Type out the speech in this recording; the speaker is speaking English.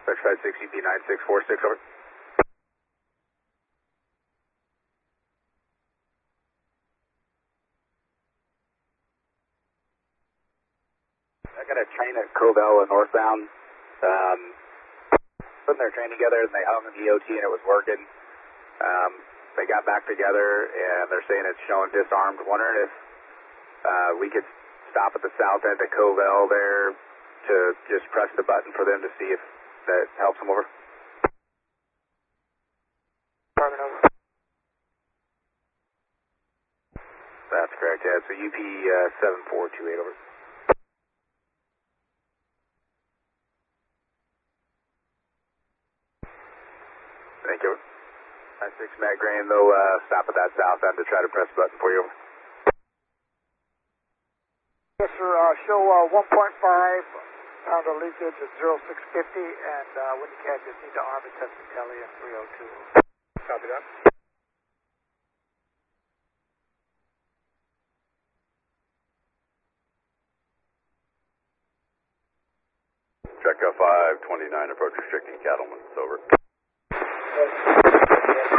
56 UP9646, over. I got a train at Covell northbound. Putting their train together and they hung in the EOT and it was working. They got back together and they're saying it's showing disarmed. Wondering if we could stop at the south end of Covell there to just press the button for them to see if that helps them over. Over. That's correct, yeah. So UP 7428, over. Thank you. 96 Matt Graham, they'll stop at that south end to try to press the button for you. Yes, sir. Show 1.5 pound of leakage at 0650, and when you can, just need to arm it, test the tele at 302. Copy that. Check 529, approach restricting Cattleman, over.